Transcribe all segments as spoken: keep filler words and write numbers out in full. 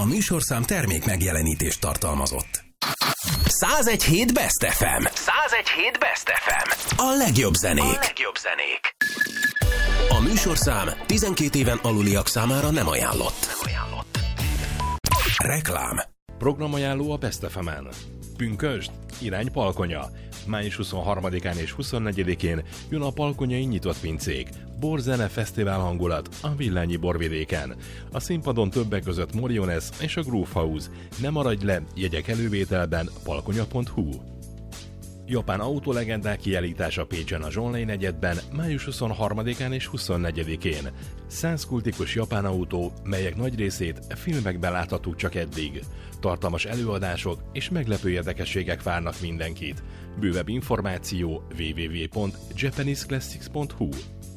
műsorszám termék megjelenítést tartalmazott. százegy hét Best ef em. százegy hét Best ef em. A legjobb zenék. A legjobb zenék. A műsorszám tizenkét éven aluliak számára nem ajánlott. Nem ajánlott. Reklám. Programajánló a Best ef emen. Pünkösd, irány Palkonya. május huszonharmadikán és huszonnegyedikén jön a palkonyai nyitott pincék. Borzene fesztivál hangulat a Villányi borvidéken. A színpadon többek között Moriones és a Groove House. Ne maradj le, jegyek elővételben palkonya pont hu. Japán autólegendák kiállítása Pécsen a Zsonlai negyedben május huszonharmadikán és huszonnegyedikén. Száz kultikus japán autó, melyek nagy részét filmekben láthattuk csak eddig. Tartalmas előadások és meglepő érdekességek várnak mindenkit. Bővebb információ double-u double-u double-u pont japanese classics pont hu.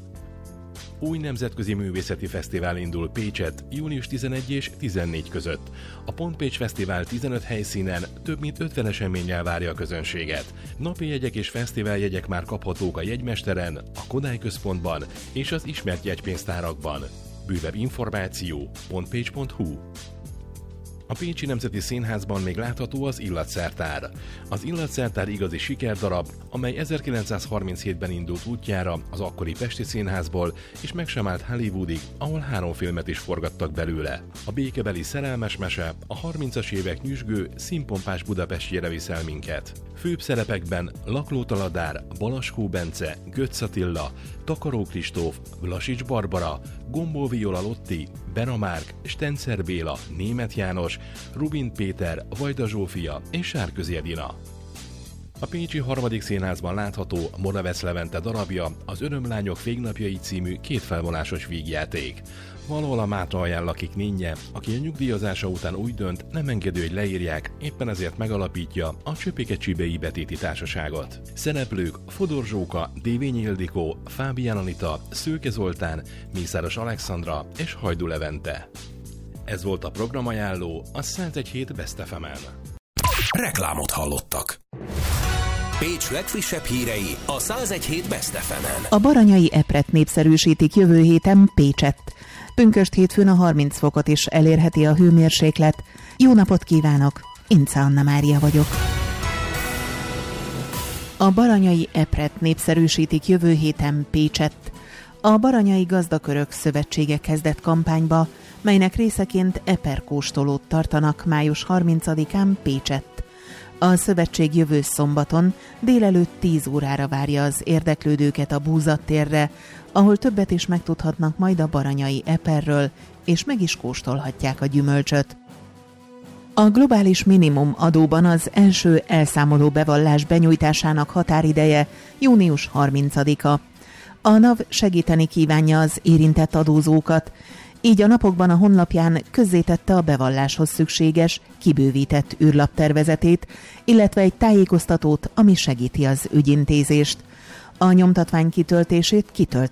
Új nemzetközi művészeti fesztivál indul Pécset június tizenegy és tizennégy között. A Pont Pécs Fesztivál tizenöt helyszínen több mint ötven eseménnyel várja a közönséget. Napi jegyek és fesztiváljegyek már kaphatók a jegymesteren, a Kodály központban és az ismert jegypénztárakban. Bővebb információ pontpécs pont hu. A Pécsi Nemzeti Színházban még látható az Illatszertár. Az Illatszertár igazi sikerdarab, amely ezerkilencszázharminchétben indult útjára az akkori Pesti Színházból, és meg sem állt Hollywoodig, ahol három filmet is forgattak belőle. A békebeli szerelmes mese a harmincas évek nyüzsgő, színpompás Budapestjére viszel minket. Főbb szerepekben Laklóta Ladár, Balaskó Bence, Götz Attila, Takaró Kristóf, Vlasics Barbara, Gombó Viola Lotti, Bera Márk, Stencer Béla, Németh János, Rubin Péter, Vajda Zsófia és Sárközi Edina. A Pécsi Harmadik Színházban látható Moravec Levente darabja, az Örömlányok Fégnapjai című kétfelvonásos vígjáték. Valahol a Mátra alján lakik Ninnye, aki a nyugdíjazása után úgy dönt, nem engedő, hogy leírják, éppen ezért megalapítja a Csöpéke-Csibei Betéti Társaságot. Szereplők Fodor Zsóka, Dévényi Ildikó, Fábián Anita, Szőke Zoltán, Mészáros Alexandra és Hajdú Levente. Ez volt a programajánló a százegy hét Best ef emen. Reklámot hallottak. Pécs legfrissebb hírei a százegy hét Best ef emen. A baranyai epret népszerűsítik jövő héten Pécset. Pünkösd hétfőn a harminc fokot is elérheti a hőmérséklet. Jó napot kívánok! Ince Anna Mária vagyok. A baranyai epret népszerűsítik jövő héten Pécset. A Baranyai Gazdakörök Szövetsége kezdett kampányba, melynek részeként eperkóstolót tartanak május harmincadikán Pécsett. A szövetség jövő szombaton délelőtt tíz órára várja az érdeklődőket a Búzattérre, ahol többet is megtudhatnak majd a baranyai eperről, és meg is kóstolhatják a gyümölcsöt. A globális minimum adóban az első elszámoló bevallás benyújtásának határideje június harmincadika. A NAV segíteni kívánja az érintett adózókat, így a napokban a honlapján közzétette a bevalláshoz szükséges, kibővített űrlaptervezetét, illetve egy tájékoztatót, ami segíti az ügyintézést. A nyomtatvány kitöltését kitöltve